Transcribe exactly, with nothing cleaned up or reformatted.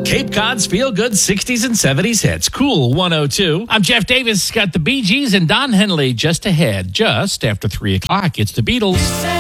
Cape Cod's feel-good sixties and seventies hits. Cool one oh two. I'm Jeff Davis. Got the Bee Gees and Don Henley just ahead. Just after three o'clock, it's the Beatles.